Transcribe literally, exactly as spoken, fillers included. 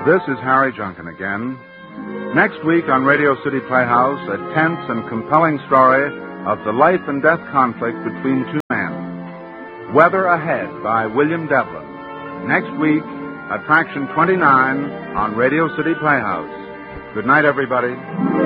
This is Harry Junkin again. Next week on Radio City Playhouse, a tense and compelling story of the life and death conflict between two men. Weather Ahead by William Devlin. Next week, Attraction twenty-nine on Radio City Playhouse. Good night, everybody.